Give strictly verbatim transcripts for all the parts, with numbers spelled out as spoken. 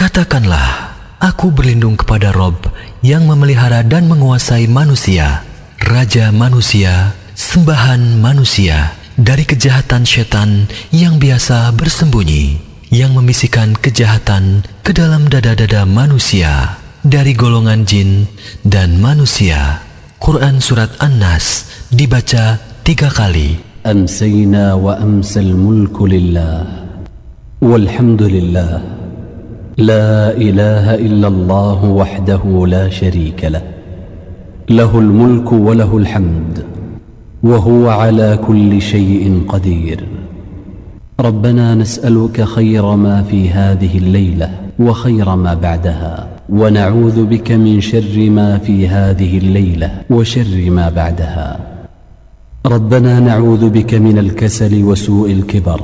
Katakanlah, aku berlindung kepada Rob yang memelihara dan menguasai manusia, Raja manusia, sembahan manusia, dari kejahatan setan yang biasa bersembunyi, yang membisikkan kejahatan ke dalam dada-dada manusia, dari golongan jin dan manusia. Quran Surat An-Nas dibaca tiga kali. Amsayna wa amsal mulku lillah, walhamdulillah, la ilaha illallah wahdahu la sharika lah, lahul mulku wa lahul hamd, wa huwa ala kulli shay'in qadir. ربنا نسألك خير ما في هذه الليلة وخير ما بعدها ونعوذ بك من شر ما في هذه الليلة وشر ما بعدها ربنا نعوذ بك من الكسل وسوء الكبر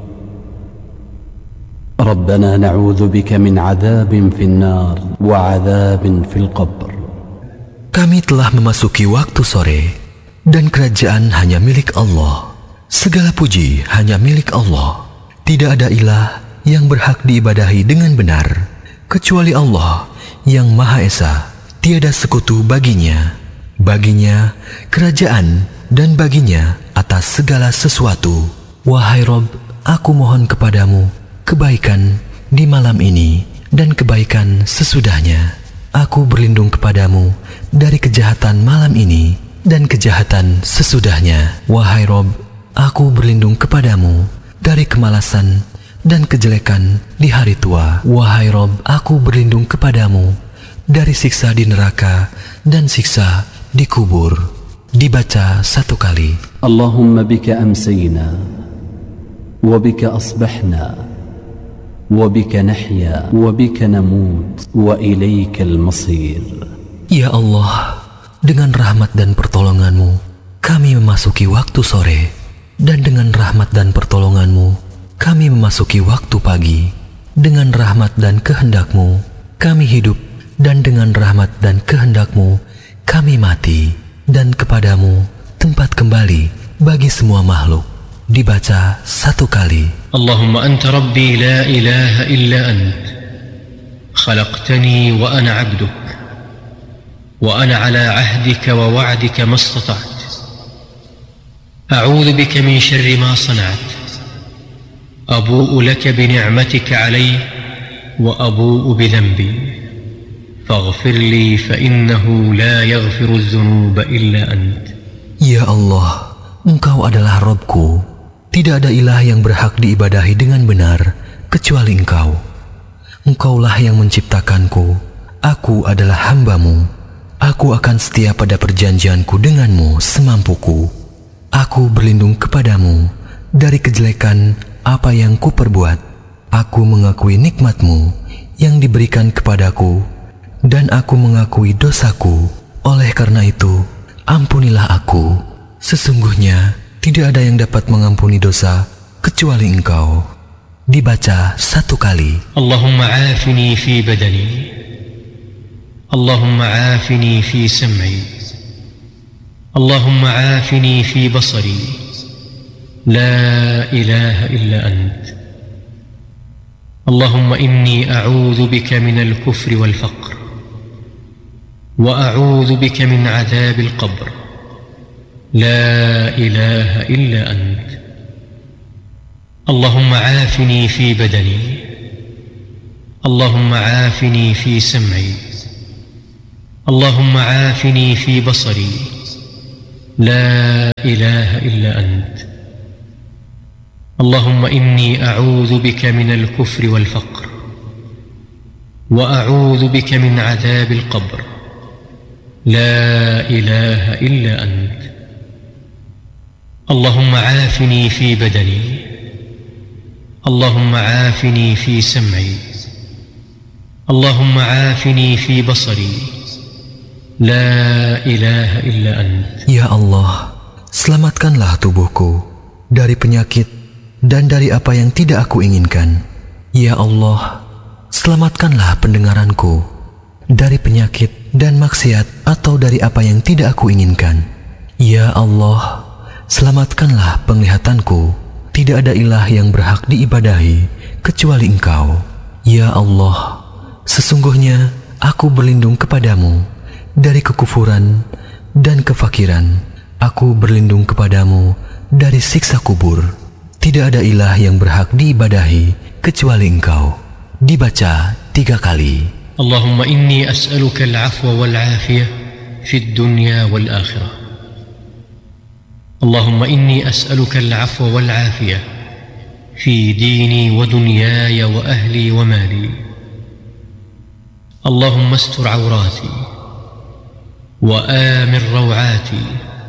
ربنا نعوذ بك من عذاب في النار وعذاب في القبر. Kami telah memasuki waktu sore dan kerajaan hanya milik Allah. Segala puji hanya milik Allah. Tidak ada ilah yang berhak diibadahi dengan benar kecuali Allah yang Maha Esa. Tiada sekutu baginya. Baginya kerajaan dan baginya atas segala sesuatu. Wahai Rob, aku mohon kepadamu kebaikan di malam ini dan kebaikan sesudahnya. Aku berlindung kepadamu dari kejahatan malam ini dan kejahatan sesudahnya. Wahai Rob, aku berlindung kepadamu dari kemalasan dan kejelekan di hari tua. Wahai Rob, aku berlindung kepadamu dari siksa di neraka dan siksa di kubur. Dibaca satu kali. Allahumma bika amsayna wa bika asbahna wa bika nahya wa bika namut wa ilaikal masir. Ya Allah, dengan rahmat dan pertolonganmu kami memasuki waktu sore, dan dengan rahmat dan pertolonganmu kami memasuki waktu pagi. Dengan rahmat dan kehendakmu kami hidup, dan dengan rahmat dan kehendakmu kami mati, dan kepadamu tempat kembali bagi semua makhluk. Dibaca satu kali. Allahumma anta rabbi la ilaha illa ant, khalaqtani wa ana abduk, wa ana ala ahdika wa wa'dika mastata'at. أعوذ بك من شر ما صنعت أبوء لك بنعمتك علي وأبوء بذنبي فاغفر لي فإنه لا يغفر الذنوب إلا أنت. Ya Allah, Engkau adalah Rabbku. Tidak ada ilah yang berhak diibadahi dengan benar kecuali Engkau. Engkaulah yang menciptakanku. Aku adalah hamba-Mu. Aku akan setia pada perjanjianku denganmu semampuku. Aku berlindung kepadamu dari kejelekan apa yang kuperbuat. Aku mengakui nikmat-Mu yang diberikan kepadaku, dan aku mengakui dosaku. Oleh karena itu, ampunilah aku. Sesungguhnya tidak ada yang dapat mengampuni dosa kecuali Engkau. Dibaca satu kali. Allahumma afini fi badani, Allahumma afini fi sam'i, اللهم عافني في بصري لا إله إلا أنت. اللهم إني أعوذ بك من الكفر والفقر وأعوذ بك من عذاب القبر لا إله إلا أنت. اللهم عافني في بدني، اللهم عافني في سمعي، اللهم عافني في بصري لا إله إلا أنت. اللهم إني أعوذ بك من الكفر والفقر وأعوذ بك من عذاب القبر لا إله إلا أنت. اللهم عافني في بدني، اللهم عافني في سمعي، اللهم عافني في بصري La ilaha illa ant. Ya Allah, selamatkanlah tubuhku dari penyakit dan dari apa yang tidak aku inginkan. Ya Allah, selamatkanlah pendengaranku dari penyakit dan maksiat atau dari apa yang tidak aku inginkan. Ya Allah, selamatkanlah penglihatanku. Tidak ada ilah yang berhak diibadahi kecuali Engkau. Ya Allah, sesungguhnya aku berlindung kepadamu dari kekufuran dan kefakiran. Aku berlindung kepadamu dari siksa kubur. Tidak ada ilah yang berhak diibadahi kecuali Engkau. Dibaca tiga kali. Allahumma inni as'aluka al-'afwa wal-'afiyah fi ad-dunya wal-akhirah. Allahumma inni as'aluka al-'afwa wal-'afiyah fi dini wa dunyaya wa ahli wa mali. Allahumma astur 'awrati wa amir raw'ati.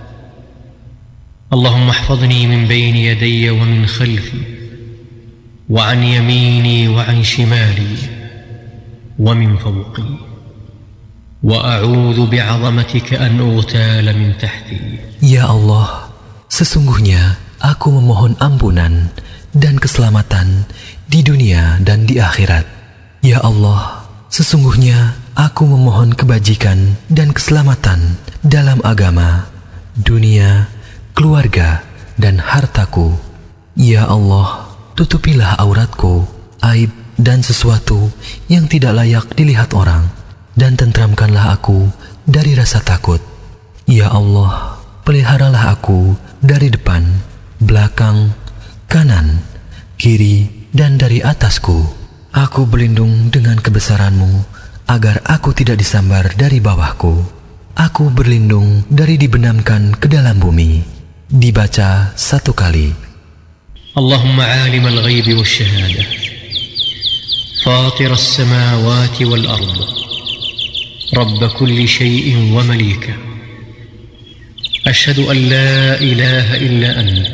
Allahumma ihfazni min bayni yadayya wa min khalfi wa 'an yamini wa 'an shimali wa min fawqi wa a'udzu bi'azamatika an ughtala min tahti. Ya Allah, sesungguhnya aku memohon ampunan dan keselamatan di dunia dan di akhirat. Ya Allah, sesungguhnya aku memohon kebajikan dan keselamatan dalam agama, dunia, keluarga, dan hartaku. Ya Allah, tutupilah auratku, aib dan sesuatu yang tidak layak dilihat orang, dan tentramkanlah aku dari rasa takut. Ya Allah, peliharalah aku dari depan, belakang, kanan, kiri, dan dari atasku. Aku berlindung dengan kebesaran-Mu agar aku tidak disambar dari bawahku. Aku berlindung dari dibenamkan ke dalam bumi. Dibaca satu kali. Allahumma 'alim al-ghaibi wash-shahadah, fatir as-samawati wal-ard, rabb kulli shay'in wa malika. Ashhadu an la ilaha illa ant.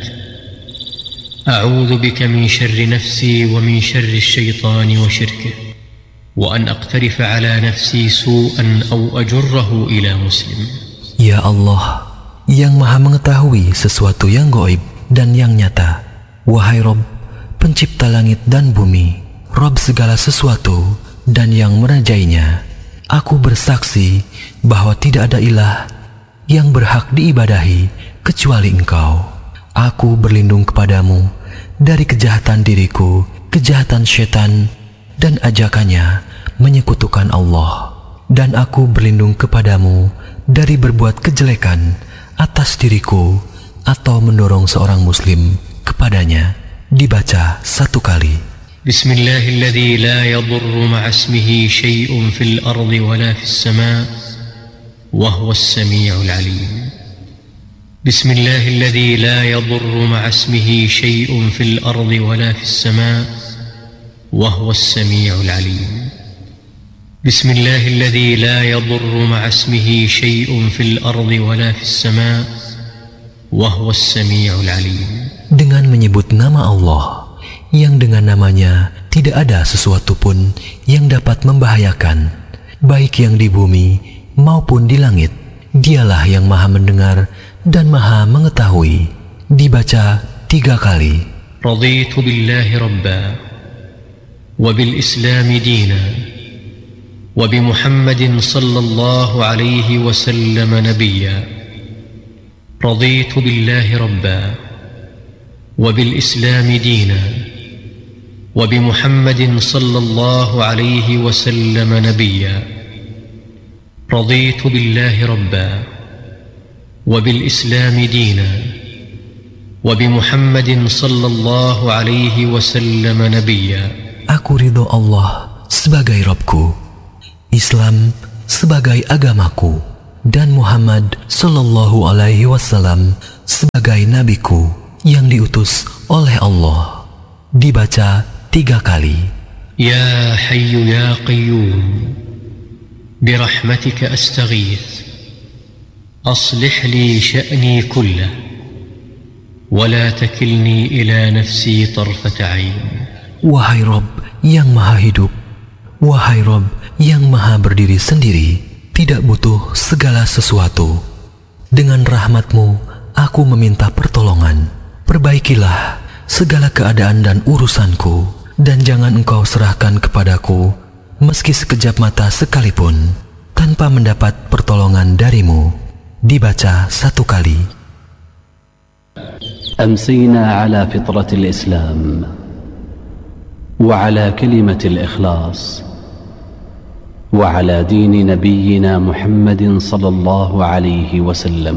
A'udzu bika min syarri nafsi wa min syarri asy-syaitani wa syirkihi, wa an aqtarifa 'ala nafsi su'an aw ajurrahu ila muslim. Ya Allah, yang maha mengetahui sesuatu yang gaib dan yang nyata. Wahai Rabb, pencipta langit dan bumi, Rabb segala sesuatu dan yang merajainya, aku bersaksi bahwa tidak ada ilah yang berhak diibadahi kecuali Engkau. Aku berlindung kepadamu dari kejahatan diriku, kejahatan syaitan, dan ajakannya menyekutukan Allah. Dan aku berlindung kepadamu dari berbuat kejelekan atas diriku atau mendorong seorang muslim kepadanya. Dibaca satu kali. Bismillahilladzi la yadurru ma'asmihi syai'un fil ardi wa la fis sama' wa huwas sami'ul 'alim. Bismillahilladzi la yadurru ma'asmihi syai'un fil ardi wa la fis sama' wa huwas sami'ul 'alim. Bismillahilladzi la yadurru ma'asmihi syai'un fil ardi wa la fis sama' wa huwas sami'ul 'alim. Dengan menyebut nama Allah, yang dengan namanya tidak ada sesuatu pun yang dapat membahayakan, baik yang di bumi maupun di langit. Dialah yang maha mendengar dan maha mengetahui. Dibaca tiga kali. Raditu billahi rabba, wa bil islami dina, wa bi Muhammadin sallallahu alaihi wasallam nabiyya. Raditu billahi rabba, wa bil islami dina, wa bi Muhammadin sallallahu alaihi wasallam nabiyya. Raditu billahi rabba, wa bil islami dina, wa bi Muhammadin sallallahu alaihi wasallam nabiyya. Aku ridho Allah sebagai Rabbku, Islam sebagai agamaku, dan Muhammad sallallahu alaihi wasallam sebagai nabiku yang diutus oleh Allah. Dibaca tiga kali. Ya Hayyu ya Qayyum, birahmatika astaghith, aslih li sya'ni kullah, wa la takilni ila nafsi tarfata 'ain. Wahai Rabb yang maha hidup, wahai Rabb yang maha berdiri sendiri, tidak butuh segala sesuatu. Dengan rahmat-Mu aku meminta pertolongan. Perbaikilah segala keadaan dan urusanku, dan jangan Engkau serahkan kepadaku meski sekejap mata sekalipun tanpa mendapat pertolongan dari-Mu. Dibaca satu kali. أمسينا على فطرة الإسلام وعلى كلمة الإخلاص وعلى دين نبينا محمد صلى الله عليه وسلم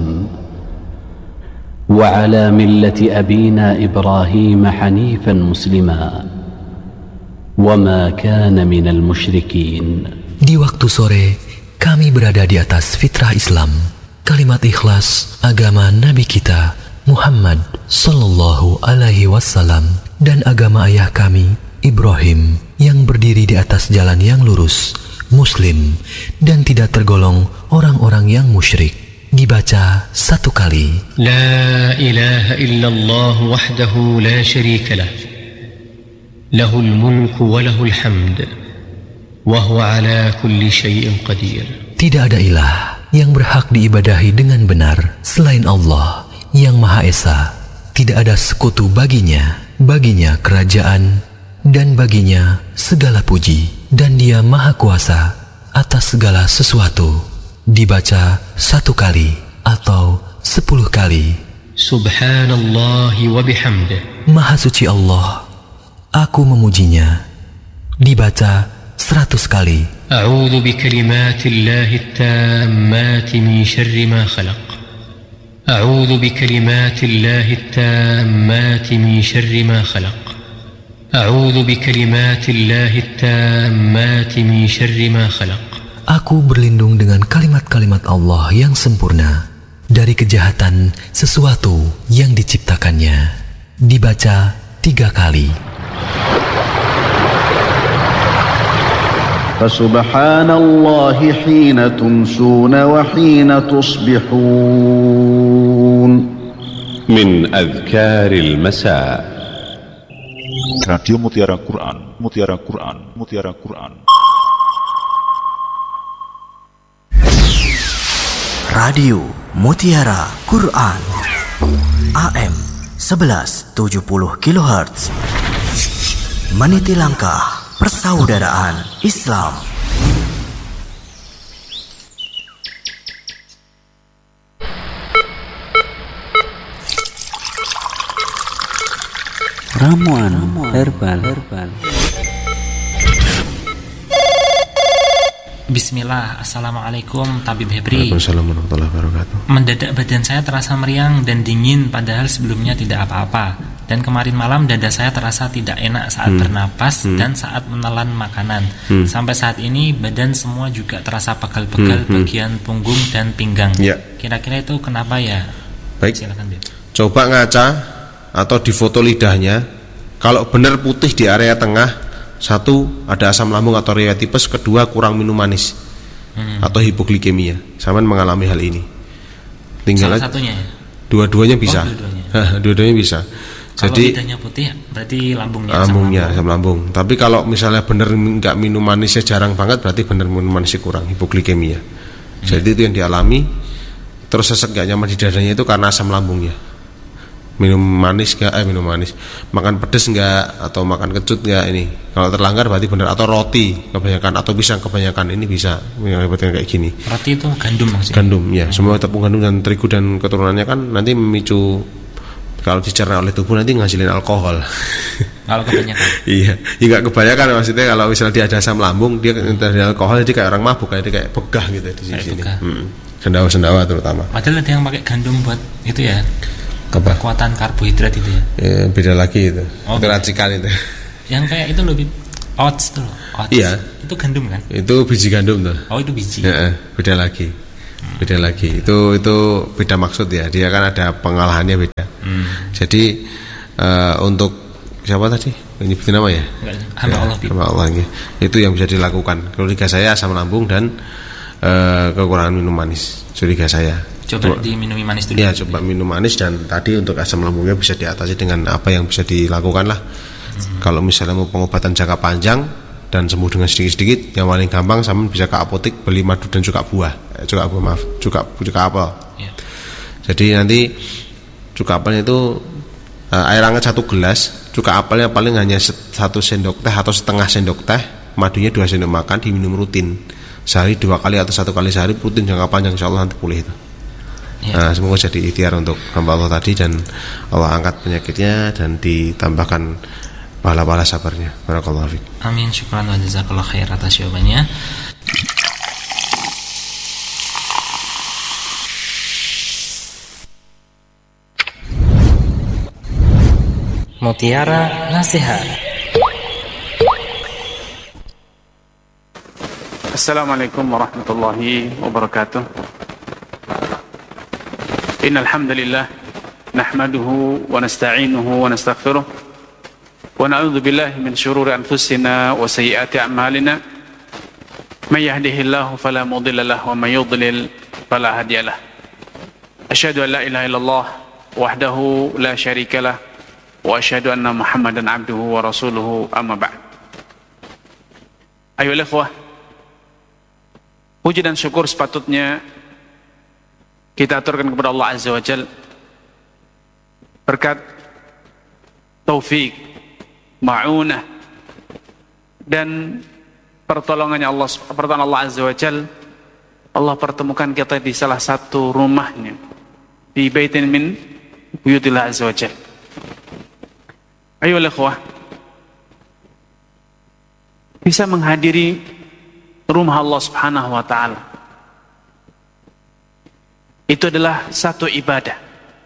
وعلى ملة أبينا إبراهيم حنيفا مسلما وما كان من المشركين. Di waktu sore, kami berada di atas fitrah Islam, kalimat ikhlas agama Nabi kita Muhammad sallallahu alaihi wasallam dan agama ayah kami Ibrahim yang berdiri di atas jalan yang lurus, Muslim dan tidak tergolong orang-orang yang musyrik. Dibaca satu kali. La ilaha illallah wahdahu la syarika lah. Lahul mulku wa lahul hamd. Wa huwa ala kulli syai'in qadir. Tidak ada ilah yang berhak diibadahi dengan benar selain Allah yang Maha Esa. Tidak ada sekutu baginya. Baginya kerajaan dan baginya segala puji, dan Dia Maha Kuasa atas segala sesuatu. Dibaca satu kali atau sepuluh kali. Subhanallah wa bihamdih. Maha suci Allah, aku memujinya. Dibaca seratus kali. A'udzu bikalimatillahi tammati min syarri ma khalaq. A'udzu bikalimatillahi tammati min syarri ma khalaq. A'udzu bikalimatillahi tammati min syarri ma khalaq. Aku berlindung dengan kalimat-kalimat Allah yang sempurna dari kejahatan sesuatu yang diciptakannya. Dibaca tiga kali. Fasubhanallahi hina tumsuna wa hina tusbihun. Min adhkaril masa. Radio Mutiara Quran, Mutiara Quran, Mutiara Quran. Radio Mutiara Quran A M sebelas tujuh puluh kilohertz, meniti langkah persaudaraan Islam. Ramuan herbal. herbal. Bismillah, Assalamualaikum Tabib Hebri. Waalaikumsalam warahmatullahi wabarakatuh. Mendadak badan saya terasa meriang dan dingin padahal sebelumnya tidak apa-apa. Dan kemarin malam dada saya terasa tidak enak saat hmm. bernapas hmm. dan saat menelan makanan. hmm. Sampai saat ini badan semua juga terasa pegal-pegal, hmm. bagian punggung dan pinggang. ya. Kira-kira itu kenapa ya? Baik. Silakan, Bib. Coba ngaca atau difoto lidahnya. Kalau benar putih di area tengah, satu, ada asam lambung atau riwayat tipes. Kedua, kurang minum manis hmm. atau hipoglikemia. Sampean mengalami hal ini. Tinggal salah satunya ya? Dua-duanya bisa. Oh, dua-duanya. Dua-duanya bisa. Kalau jadi lidahnya putih berarti lambungnya lambungnya asam lambung. lambung. Tapi kalau misalnya benar nggak minum manisnya jarang banget, berarti benar minum manisnya kurang, hipoglikemia. hmm. Jadi itu yang dialami. Terus sesek nggak nyaman di dadanya itu karena asam lambungnya. Minum manis nggak, eh minum manis, makan pedes nggak, atau makan kecut nggak, ini kalau terlanggar berarti benar. Atau roti kebanyakan, atau pisang kebanyakan, ini bisa menyebabkan kayak gini. Roti itu gandum maksudnya? Gandum ya, hmm. semua tepung gandum dan terigu dan keturunannya kan nanti memicu, kalau dicerna oleh tubuh nanti ngasilin alkohol. Kalau kebanyakan? Iya, nggak kebanyakan maksudnya. Kalau misalnya dia ada asam lambung, dia dari alkohol, jadi kayak orang mabuk, kayak dia kayak begah gitu di sini. Hmm. Sendawa-sendawa terutama. Padahal ada yang pakai gandum buat itu ya. Apa? Kekuatan karbohidrat itu ya? Ya beda lagi itu. Oh, itu racikan itu. Yang kayak itu lebih oats tuh loh. Oats. Iya. Itu gandum kan? Itu biji gandum tuh. Oh itu biji. Ya, beda lagi. Hmm. Beda lagi. Itu itu beda maksud ya. Dia kan ada pengalahannya beda. Hmm. Jadi uh, untuk siapa tadi? Nyebutin nama ya? Hamba Allah. Ya, hamba Allah ya. Itu yang bisa dilakukan. Curiga saya asam lambung dan uh, kekurangan minum manis. Curiga saya. Coba diminumi manis dulu. Ya, coba minum manis, dan tadi untuk asam lambungnya bisa diatasi dengan apa yang bisa dilakukan lah. Hmm. Kalau misalnya mau pengobatan jangka panjang dan sembuh dengan sedikit-sedikit, yang paling gampang sama bisa ke apotek beli madu dan cuka buah. Eh, cuka buah maaf, cuka cuka apel. Ya. Jadi nanti cuka apelnya itu uh, air hangat satu gelas, cuka apelnya paling hanya satu sendok teh atau setengah sendok teh, madunya dua sendok makan, diminum rutin sehari dua kali atau satu kali sehari, rutin jangka panjang, insya Allah nanti pulih itu. Ya. Nah, semoga jadi ikhtiar untuk hamba Allah tadi, dan Allah angkat penyakitnya dan ditambahkan pahala-pahala sabarnya. Barakallahu fiik. Amin. Syukran wa jazakallahu khair atas jawabannya. Mutiara Nasihat. Assalamualaikum warahmatullahi wabarakatuh. Innal hamdalillah nahmaduhu wa nasta'inuhu wa nastaghfiruh wa na'udzu billahi min shururi anfusina wa sayyiati a'malina. May yahdihillahu fala mudilla lahu wa may yudlil fala hadiya lahu. Asyhadu an la ilaha illallah wahdahu la syarika lah wa asyhadu anna Muhammadan abduhu wa rasuluhu amma ba'd. Ayolah ikhwah, puji dan syukur sepatutnya kita aturkan kepada Allah Azza wa Jalla berkat taufik, ma'unah dan pertolongannya Allah, pertolongan Allah Azza wa Jalla. Allah pertemukan kita di salah satu rumahnya, di baitin min buyutillah Azza wa Jalla. Ayo ikhwah, bisa menghadiri rumah Allah Subhanahu wa taala itu adalah satu ibadah.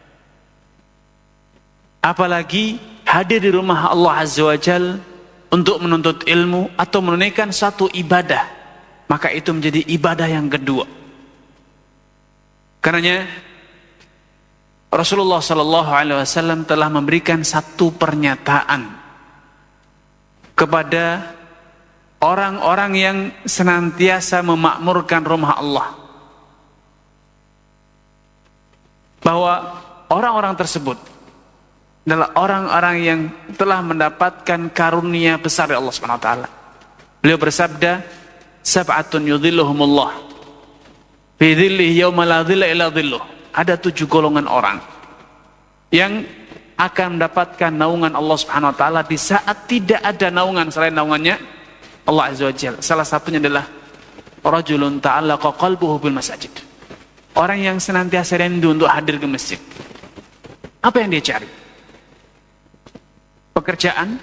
Apalagi hadir di rumah Allah Azza wa Jalla untuk menuntut ilmu atau menunaikan satu ibadah, maka itu menjadi ibadah yang kedua. Karenanya Rasulullah sallallahu alaihi wasallam telah memberikan satu pernyataan kepada orang-orang yang senantiasa memakmurkan rumah Allah, bahwa orang-orang tersebut adalah orang-orang yang telah mendapatkan karunia besar dari Allah Subhanahu wa taala. Beliau bersabda, sab'atun yudhilluhumullah fi dhillihi yauma la dhilla illa dhilluh. Ada tujuh golongan orang yang akan mendapatkan naungan Allah Subhanahu wa taala di saat tidak ada naungan selain naungannya Allah Azza wa Jalla. Salah satunya adalah rajulun ta'allaqa qalbuhu bil masajid. Orang yang senantiasa rindu untuk hadir ke masjid. Apa yang dia cari? Pekerjaan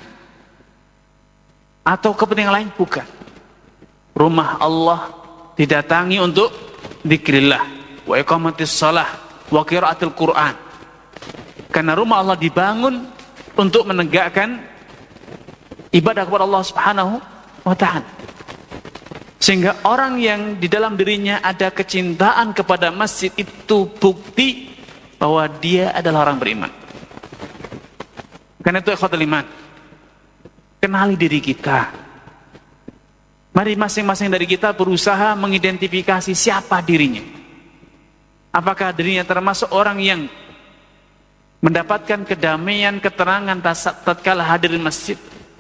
atau kepentingan lain? Bukan. Rumah Allah didatangi untuk dzikrillah wa iqamatis shalah wa qiraatil Quran. Karena rumah Allah dibangun untuk menegakkan ibadah kepada Allah Subhanahu wa ta'ala. Sehingga orang yang di dalam dirinya ada kecintaan kepada masjid itu bukti bahwa dia adalah orang beriman. Karena itu ikhwatul iman, kenali diri kita. Mari masing-masing dari kita berusaha mengidentifikasi siapa dirinya. Apakah dirinya termasuk orang yang mendapatkan kedamaian, keterangan tatkala hadir di masjid,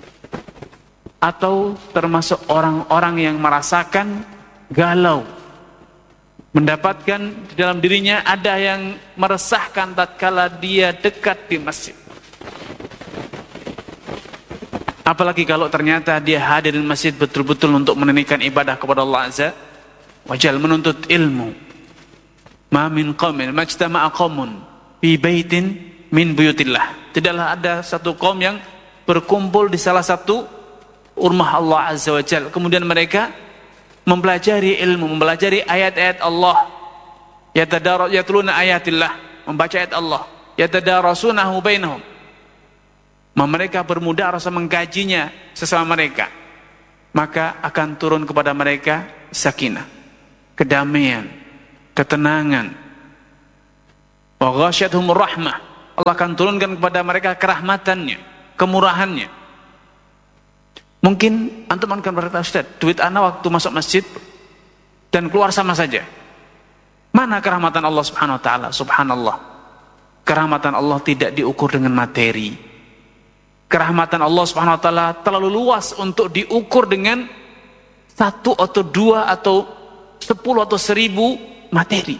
atau termasuk orang-orang yang merasakan galau, mendapatkan di dalam dirinya ada yang meresahkan tatkala dia dekat di masjid. Apalagi kalau ternyata dia hadir di masjid betul-betul untuk menunaikan ibadah kepada Allah Azza wa Jalla, menuntut ilmu. Ma min qaumin majtama'a qaumun fi baitin min buyutillah. Tidaklah ada satu kaum yang berkumpul di salah satu rumah Allah Azza wa Jalla, kemudian mereka mempelajari ilmu, mempelajari ayat-ayat Allah, yatadar yatluna ayatillah, membaca ayat Allah, yatadarasunahu bainahum. Mereka bermudarasah mengkajinya sesama mereka, maka akan turun kepada mereka sakinah, kedamaian, ketenangan. Wa ghasyatuhumur rahmah. Allah akan turunkan kepada mereka kerahmatannya, kemurahannya. Mungkin antum akan berkata, Ustaz, duit ana waktu masuk masjid dan keluar sama saja. Mana kerahmatan Allah Subhanahu wa taala? Subhanallah. Kerahmatan Allah tidak diukur dengan materi. Kerahmatan Allah Subhanahu wa taala terlalu luas untuk diukur dengan satu atau dua atau sepuluh atau seribu materi.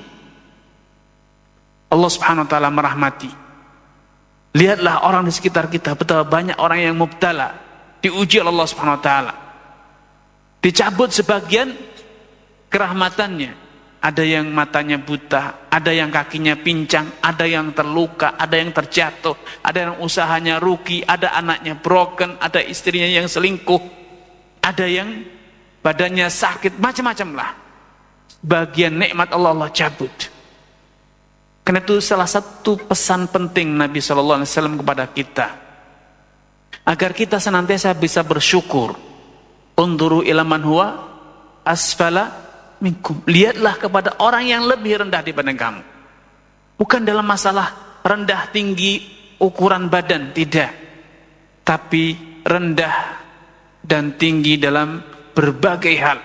Allah Subhanahu wa taala merahmati. Lihatlah orang di sekitar kita, betapa banyak orang yang mubtala, diuji oleh Allah Subhanahu wa taala. Dicabut sebagian kerahmatannya. Ada yang matanya buta, ada yang kakinya pincang, ada yang terluka, ada yang terjatuh, ada yang usahanya rugi, ada anaknya broken, ada istrinya yang selingkuh, ada yang badannya sakit, macam-macam lah. Bagian nikmat Allah Allah cabut. Karena itu salah satu pesan penting Nabi shallallahu alaihi wasallam kepada kita, agar kita senantiasa bisa bersyukur. Unduru ila man huwa asfala minkum. Lihatlah kepada orang yang lebih rendah dibanding kamu. Bukan dalam masalah rendah tinggi ukuran badan, tidak. Tapi rendah dan tinggi dalam berbagai hal.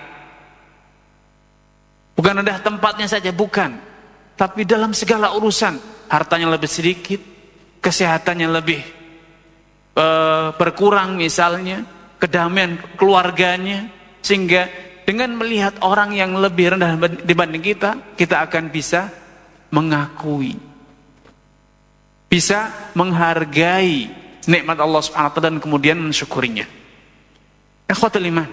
Bukan rendah tempatnya saja, bukan. Tapi dalam segala urusan. Hartanya lebih sedikit, kesehatannya lebih uh, berkurang misalnya, kedamaian keluarganya, sehingga dengan melihat orang yang lebih rendah dibanding kita, kita akan bisa mengakui, bisa menghargai nikmat Allah Subhanahu wa taala dan kemudian mensyukurinya. Ikhwatul iman,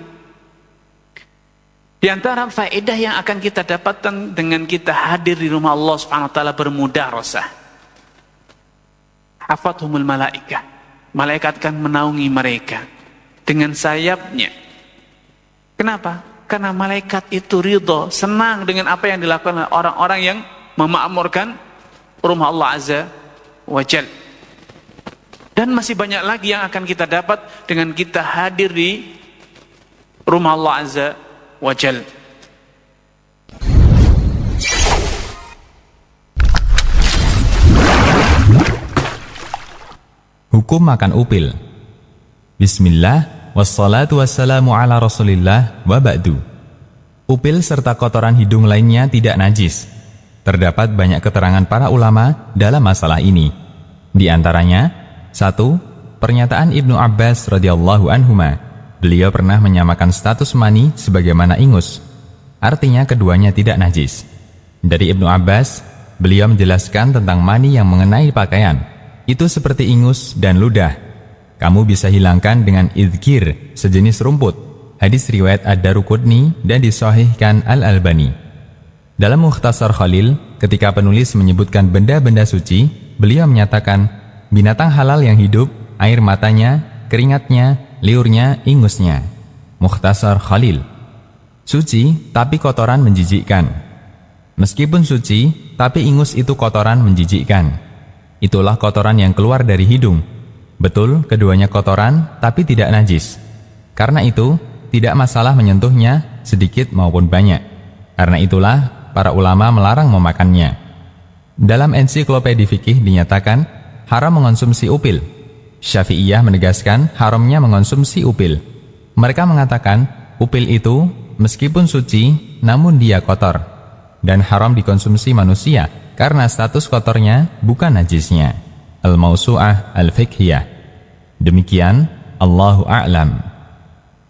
di antara faedah yang akan kita dapatkan dengan kita hadir di rumah Allah Subhanahu wa taala bermudarasah, hafathumul malaikah, malaikat akan menaungi mereka dengan sayapnya. Kenapa? Karena malaikat itu ridho, senang dengan apa yang dilakukan oleh orang-orang yang memakmurkan rumah Allah Azza wa Jal. Dan masih banyak lagi yang akan kita dapat dengan kita hadir di rumah Allah Azza wa Jal. Hukum makan upil. Bismillah, wassalatu wassalamu ala rasulillah, wa ba'du. Upil serta kotoran hidung lainnya tidak najis. Terdapat banyak keterangan para ulama dalam masalah ini. Di antaranya, satu, pernyataan Ibnu Abbas radhiyallahu anhuma. Beliau pernah menyamakan status mani sebagaimana ingus. Artinya keduanya tidak najis. Dari Ibnu Abbas, beliau menjelaskan tentang mani yang mengenai pakaian. Itu seperti ingus dan ludah. Kamu bisa hilangkan dengan idhkir, sejenis rumput. Hadis riwayat Ad-Daruqutni dan disahihkan Al-Albani. Dalam Mukhtasar Khalil, ketika penulis menyebutkan benda-benda suci, beliau menyatakan, binatang halal yang hidup, air matanya, keringatnya, liurnya, ingusnya. Mukhtasar Khalil. Suci, tapi kotoran menjijikkan. Meskipun suci, tapi ingus itu kotoran menjijikkan. Itulah kotoran yang keluar dari hidung. Betul, keduanya kotoran, tapi tidak najis. Karena itu, tidak masalah menyentuhnya, sedikit maupun banyak. Karena itulah, para ulama melarang memakannya. Dalam ensiklopedi fikih dinyatakan, haram mengonsumsi upil. Syafi'iyah menegaskan haramnya mengonsumsi upil. Mereka mengatakan, upil itu meskipun suci, namun dia kotor. Dan haram dikonsumsi manusia, karena status kotornya bukan najisnya. Al-Mawsu'ah Al-Fiqhiyah. Demikian, Allahu A'lam.